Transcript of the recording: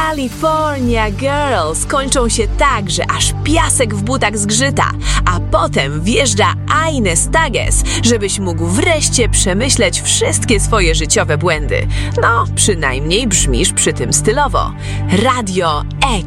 California Girls kończą się tak, że aż piasek w butach zgrzyta, a potem wjeżdża Ines Tages, żebyś mógł wreszcie przemyśleć wszystkie swoje życiowe błędy. No, przynajmniej brzmisz przy tym stylowo. Radio X.